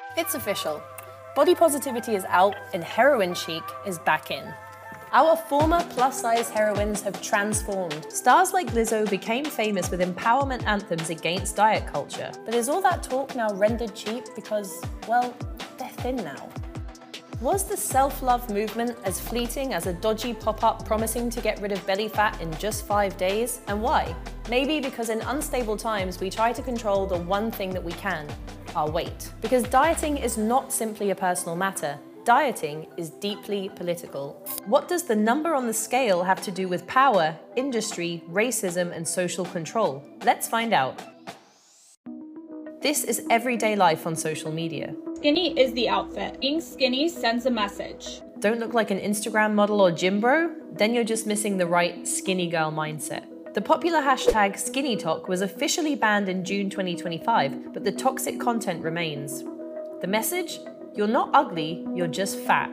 It's official. Body positivity is out and heroin chic is back in. Our former plus-size heroines have transformed. Stars like Lizzo became famous with empowerment anthems against diet culture. But is all that talk now rendered cheap because, well, they're thin now? Was the self-love movement as fleeting as a dodgy pop-up promising to get rid of belly fat in just 5 days? And why? Maybe because in unstable times we try to control the one thing that we can, our weight. Because dieting is not simply a personal matter. Dieting is deeply political. What does the number on the scale have to do with power, industry, racism, and social control? Let's find out. This is everyday life on social media. Skinny is the outfit. Being skinny sends a message. Don't look like an Instagram model or gym bro? Then you're just missing the right skinny girl mindset. The popular hashtag SkinnyTok was officially banned in June 2025, but the toxic content remains. The message? You're not ugly, you're just fat.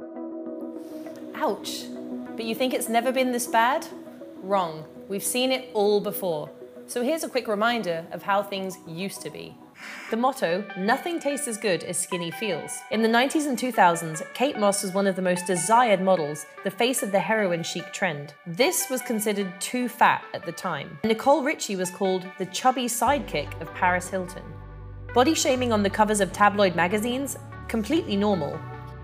Ouch. But you think it's never been this bad? Wrong. We've seen it all before. So here's a quick reminder of how things used to be. The motto, nothing tastes as good as skinny feels. In the 90s and 2000s, Kate Moss was one of the most desired models, the face of the heroin chic trend. This was considered too fat at the time. Nicole Richie was called the chubby sidekick of Paris Hilton. Body shaming on the covers of tabloid magazines? Completely normal.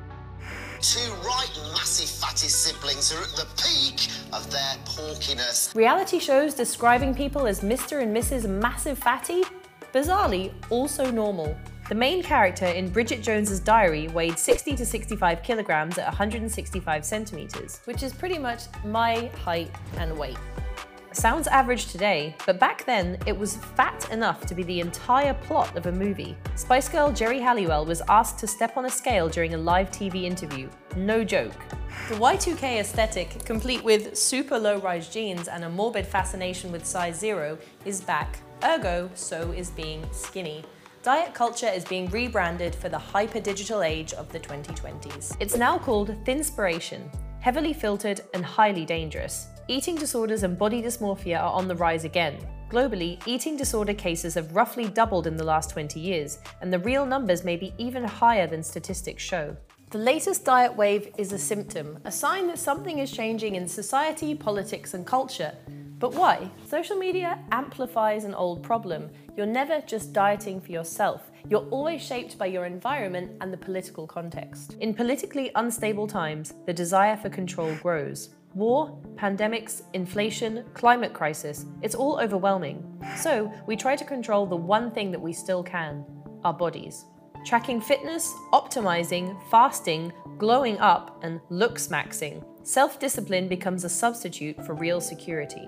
Two right massive fatty siblings are at the peak of their porkiness. Reality shows describing people as Mr. and Mrs. Massive Fatty? Bizarrely, also normal. The main character in Bridget Jones's Diary weighed 60 to 65 kilograms at 165 centimeters, which is pretty much my height and weight. Sounds average today, but back then it was fat enough to be the entire plot of a movie. Spice Girl Geri Halliwell was asked to step on a scale during a live TV interview. No joke. The Y2K aesthetic, complete with super low-rise jeans and a morbid fascination with size 0, is back. Ergo, so is being skinny. Diet culture is being rebranded for the hyper-digital age of the 2020s. It's now called Thinspiration, heavily filtered and highly dangerous. Eating disorders and body dysmorphia are on the rise again. Globally, eating disorder cases have roughly doubled in the last 20 years, and the real numbers may be even higher than statistics show. The latest diet wave is a symptom, a sign that something is changing in society, politics, and culture. But why? Social media amplifies an old problem. You're never just dieting for yourself. You're always shaped by your environment and the political context. In politically unstable times, the desire for control grows. War, pandemics, inflation, climate crisis, it's all overwhelming. So we try to control the one thing that we still can, our bodies. Tracking fitness, optimizing, fasting, glowing up, and looks-maxing. Self-discipline becomes a substitute for real security.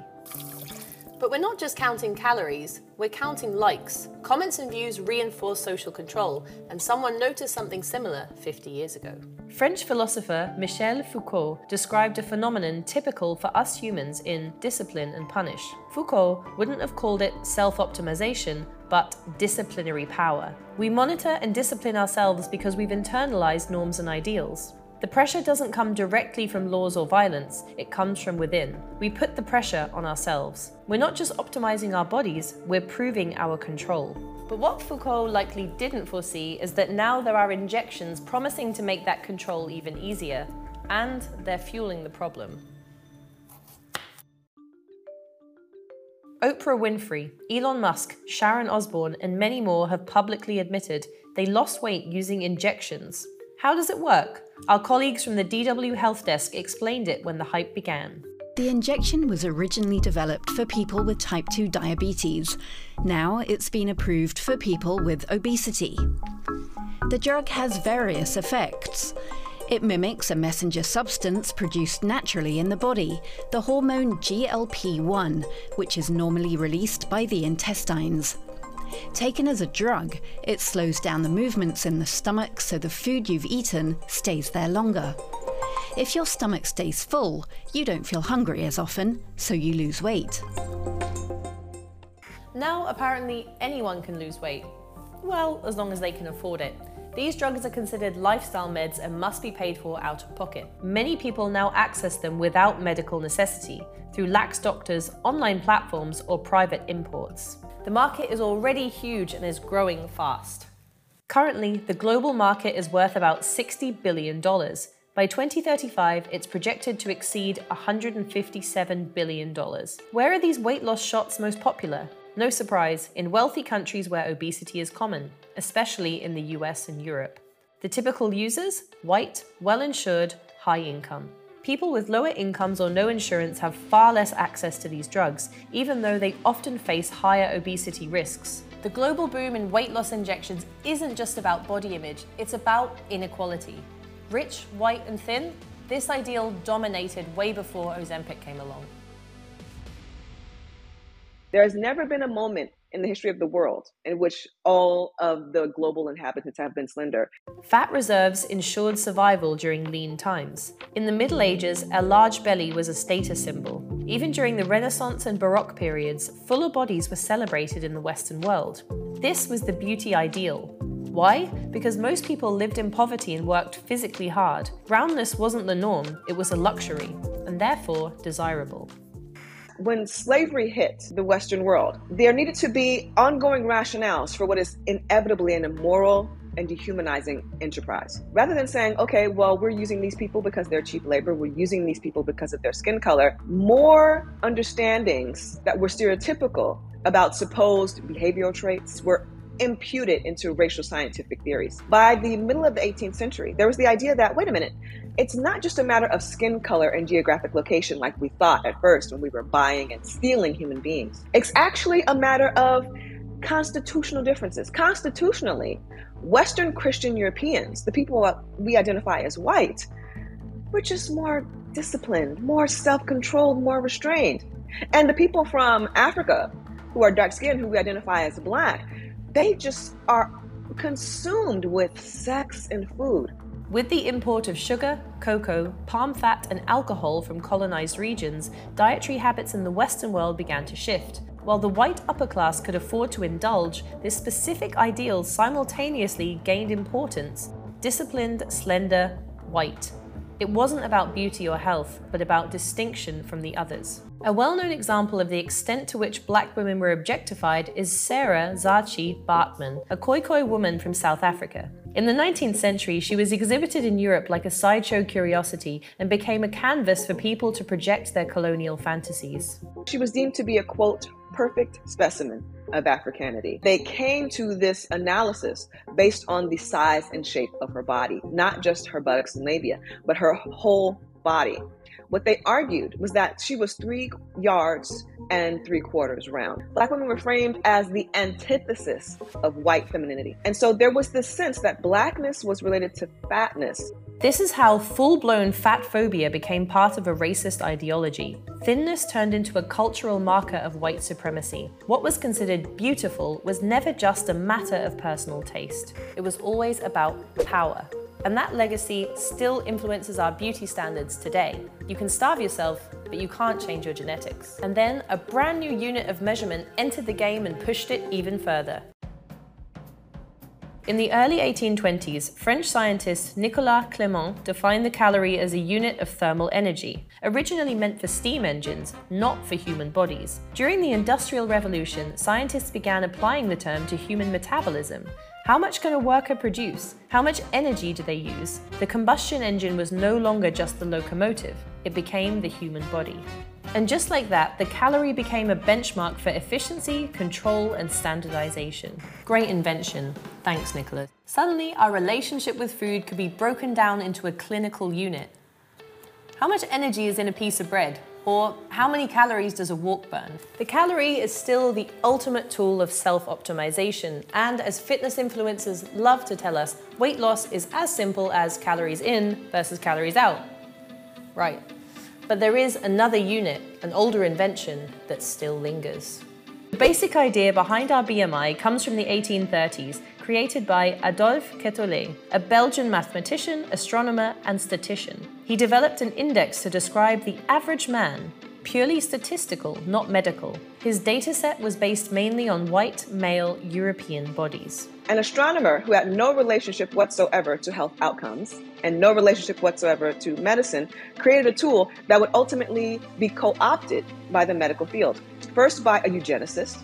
But we're not just counting calories, we're counting likes. Comments and views reinforce social control, and someone noticed something similar 50 years ago. French philosopher Michel Foucault described a phenomenon typical for us humans in Discipline and Punish. Foucault wouldn't have called it self-optimization, but disciplinary power. We monitor and discipline ourselves because we've internalized norms and ideals. The pressure doesn't come directly from laws or violence, it comes from within. We put the pressure on ourselves. We're not just optimizing our bodies, we're proving our control. But what Foucault likely didn't foresee is that now there are injections promising to make that control even easier, and they're fueling the problem. Oprah Winfrey, Elon Musk, Sharon Osbourne, and many more have publicly admitted they lost weight using injections. How does it work? Our colleagues from the DW Health Desk explained it when the hype began. The injection was originally developed for people with type 2 diabetes. Now it's been approved for people with obesity. The drug has various effects. It mimics a messenger substance produced naturally in the body, the hormone GLP-1, which is normally released by the intestines. Taken as a drug, it slows down the movements in the stomach so the food you've eaten stays there longer. If your stomach stays full, you don't feel hungry as often, so you lose weight. Now, apparently, anyone can lose weight. Well, as long as they can afford it. These drugs are considered lifestyle meds and must be paid for out of pocket. Many people now access them without medical necessity, through lax doctors, online platforms, or private imports. The market is already huge and is growing fast. Currently, the global market is worth about $60 billion. By 2035, it's projected to exceed $157 billion. Where are these weight loss shots most popular? No surprise, in wealthy countries where obesity is common, especially in the US and Europe. The typical users? White, well-insured, high income. People with lower incomes or no insurance have far less access to these drugs, even though they often face higher obesity risks. The global boom in weight loss injections isn't just about body image, it's about inequality. Rich, white, and thin? This ideal dominated way before Ozempic came along. There has never been a moment in the history of the world in which all of the global inhabitants have been slender. Fat reserves ensured survival during lean times. In the Middle Ages, a large belly was a status symbol. Even during the Renaissance and Baroque periods, fuller bodies were celebrated in the Western world. This was the beauty ideal. Why? Because most people lived in poverty and worked physically hard. Roundness wasn't the norm, it was a luxury, and therefore desirable. When slavery hit the Western world, there needed to be ongoing rationales for what is inevitably an immoral and dehumanizing enterprise. Rather than saying, okay, well, we're using these people because they're cheap labor, we're using these people because of their skin color, more understandings that were stereotypical about supposed behavioral traits were imputed into racial scientific theories. By the middle of the 18th century, there was the idea that, wait a minute, it's not just a matter of skin color and geographic location like we thought at first when we were buying and stealing human beings. It's actually a matter of constitutional differences. Constitutionally, Western Christian Europeans, the people we identify as white, were just more disciplined, more self-controlled, more restrained. And the people from Africa who are dark-skinned, who we identify as black, they just are consumed with sex and food. With the import of sugar, cocoa, palm fat, and alcohol from colonized regions, dietary habits in the Western world began to shift. While the white upper class could afford to indulge, this specific ideal simultaneously gained importance. Disciplined, slender, white. It wasn't about beauty or health, but about distinction from the others. A well-known example of the extent to which black women were objectified is Sarah Zachi Baartman, a Khoikhoi woman from South Africa. In the 19th century, she was exhibited in Europe like a sideshow curiosity and became a canvas for people to project their colonial fantasies. She was deemed to be a, quote, perfect specimen of Africanity. They came to this analysis based on the size and shape of her body, not just her buttocks and labia, but her whole body. What they argued was that she was 3 yards and 3/4 round. Black women were framed as the antithesis of white femininity. And so there was this sense that blackness was related to fatness. This is how full-blown fat phobia became part of a racist ideology. Thinness turned into a cultural marker of white supremacy. What was considered beautiful was never just a matter of personal taste. It was always about power. And that legacy still influences our beauty standards today. You can starve yourself, but you can't change your genetics. And then a brand new unit of measurement entered the game and pushed it even further. In the early 1820s, French scientist Nicolas Clément defined the calorie as a unit of thermal energy, originally meant for steam engines, not for human bodies. During the Industrial Revolution, scientists began applying the term to human metabolism. How much can a worker produce? How much energy do they use? The combustion engine was no longer just the locomotive, it became the human body. And just like that, the calorie became a benchmark for efficiency, control, and standardization. Great invention. Thanks, Nicholas. Suddenly, our relationship with food could be broken down into a clinical unit. How much energy is in a piece of bread? Or how many calories does a walk burn? The calorie is still the ultimate tool of self-optimization, and as fitness influencers love to tell us, weight loss is as simple as calories in versus calories out. Right. But there is another unit, an older invention, that still lingers. The basic idea behind our BMI comes from the 1830s, created by Adolphe Quetelet, a Belgian mathematician, astronomer, and statistician. He developed an index to describe the average man, purely statistical, not medical. His dataset was based mainly on white, male, European bodies. An astronomer who had no relationship whatsoever to health outcomes and no relationship whatsoever to medicine created a tool that would ultimately be co-opted by the medical field. First by a eugenicist,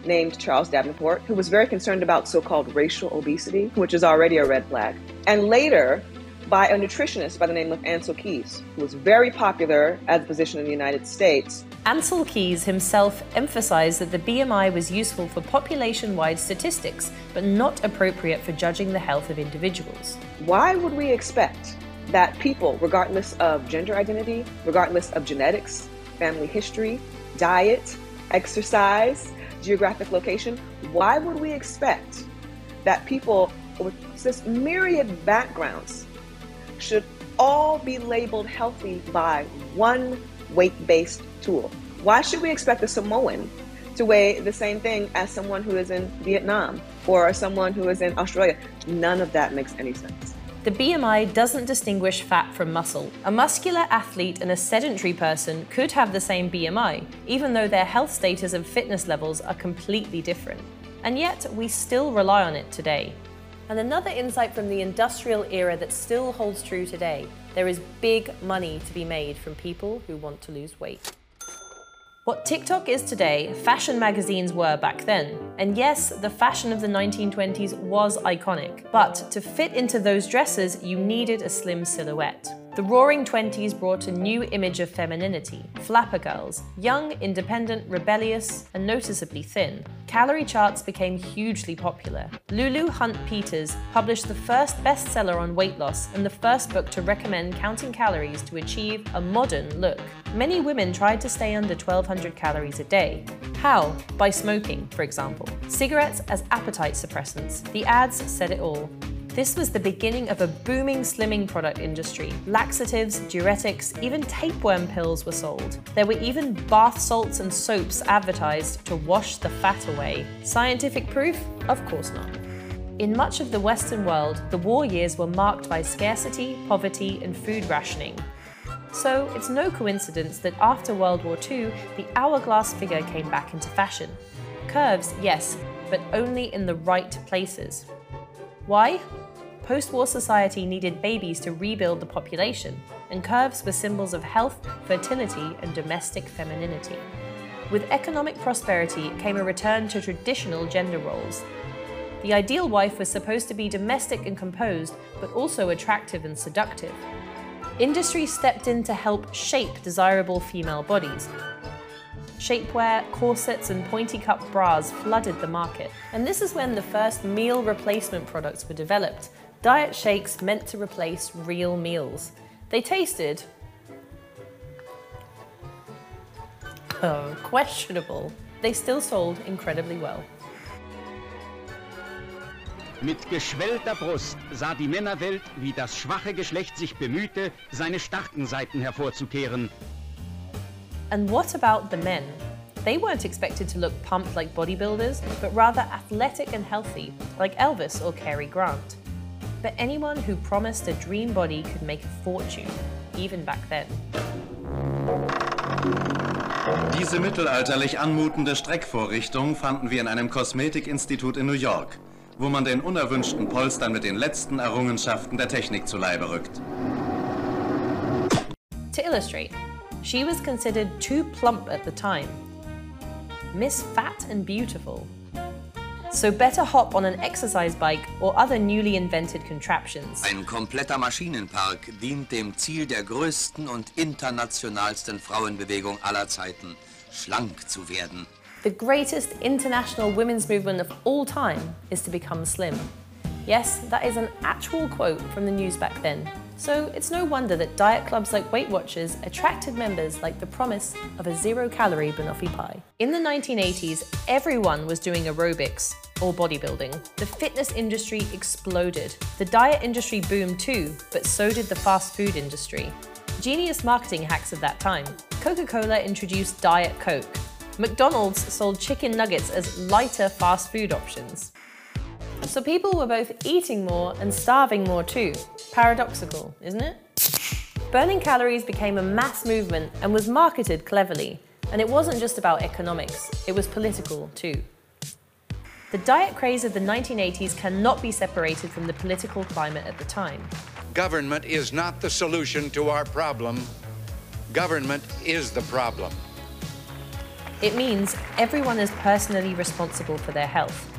named Charles Davenport, who was very concerned about so-called racial obesity, which is already a red flag. And later, by a nutritionist by the name of Ancel Keys, who was very popular as a physician in the United States. Ancel Keys himself emphasized that the BMI was useful for population-wide statistics, but not appropriate for judging the health of individuals. Why would we expect that people, regardless of gender identity, regardless of genetics, family history, diet, exercise, geographic location, why would we expect that people with this myriad backgrounds should all be labeled healthy by one weight-based tool? Why should we expect a Samoan to weigh the same thing as someone who is in Vietnam or someone who is in Australia? None of that makes any sense. The BMI doesn't distinguish fat from muscle. A muscular athlete and a sedentary person could have the same BMI, even though their health status and fitness levels are completely different. And yet, we still rely on it today. And another insight from the industrial era that still holds true today: there is big money to be made from people who want to lose weight. What TikTok is today, fashion magazines were back then. And yes, the fashion of the 1920s was iconic, but to fit into those dresses, you needed a slim silhouette. The Roaring Twenties brought a new image of femininity: flapper girls, young, independent, rebellious, and noticeably thin. Calorie charts became hugely popular. Lulu Hunt Peters published the first bestseller on weight loss and the first book to recommend counting calories to achieve a modern look. Many women tried to stay under 1,200 calories a day. How? By smoking, for example. Cigarettes as appetite suppressants. The ads said it all. This was the beginning of a booming slimming product industry. Laxatives, diuretics, even tapeworm pills were sold. There were even bath salts and soaps advertised to wash the fat away. Scientific proof? Of course not. In much of the Western world, the war years were marked by scarcity, poverty, and food rationing. So it's no coincidence that after World War II, the hourglass figure came back into fashion. Curves, yes, but only in the right places. Why? Post-war society needed babies to rebuild the population, and curves were symbols of health, fertility, and domestic femininity. With economic prosperity came a return to traditional gender roles. The ideal wife was supposed to be domestic and composed, but also attractive and seductive. Industry stepped in to help shape desirable female bodies. Shapewear, corsets, and pointy-cup bras flooded the market. And this is when the first meal replacement products were developed. Diet shakes meant to replace real meals. They tasted questionable. They still sold incredibly well. Mit geschwellter Brust sah die Männerwelt, wie das schwache Geschlecht sich bemühte, seine starken Seiten hervorzukehren. And what about the men? They weren't expected to look pumped like bodybuilders, but rather athletic and healthy, like Elvis or Cary Grant. But anyone who promised a dream body could make a fortune, even back then. Diese mittelalterlich anmutende Streckvorrichtung fanden wir in einem Kosmetikinstitut in New York, wo man den unerwünschten Polstern mit den letzten Errungenschaften der Technik zu Leibe rückt. To illustrate, she was considered too plump at the time. Miss Fat and Beautiful. So better hop on an exercise bike or other newly invented contraptions. Ein kompletter Maschinenpark dient dem Ziel der größten und internationalsten Frauenbewegung aller Zeiten, schlank zu werden. The greatest international women's movement of all time is to become slim. Yes, that is an actual quote from the news back then. So it's no wonder that diet clubs like Weight Watchers attracted members like the promise of a zero-calorie banoffee pie. In the 1980s, everyone was doing aerobics or bodybuilding. The fitness industry exploded. The diet industry boomed too, but so did the fast food industry. Genius marketing hacks of that time. Coca-Cola introduced Diet Coke. McDonald's sold chicken nuggets as lighter fast food options. So people were both eating more and starving more too. Paradoxical, isn't it? Burning calories became a mass movement and was marketed cleverly. And it wasn't just about economics, it was political too. The diet craze of the 1980s cannot be separated from the political climate at the time. Government is not the solution to our problem. Government is the problem. It means everyone is personally responsible for their health.